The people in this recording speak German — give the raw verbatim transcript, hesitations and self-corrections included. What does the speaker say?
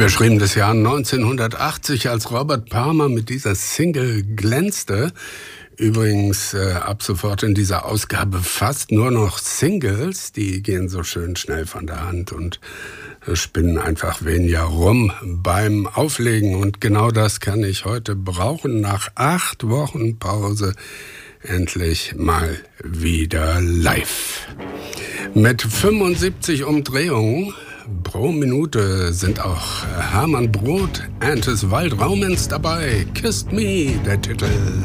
Wir schrieben das Jahr neunzehnhundertachtzig, als Robert Palmer mit dieser Single glänzte. Übrigens äh, ab sofort in dieser Ausgabe fast nur noch Singles, die gehen so schön schnell von der Hand und äh, spinnen einfach weniger rum beim Auflegen. Und genau das kann ich heute brauchen, nach acht Wochen Pause endlich mal wieder live. Mit fünfundsiebzig Umdrehungen pro Minute sind auch Hermann Broth, Antes Waldraumens dabei. Kissed Me, der Titel.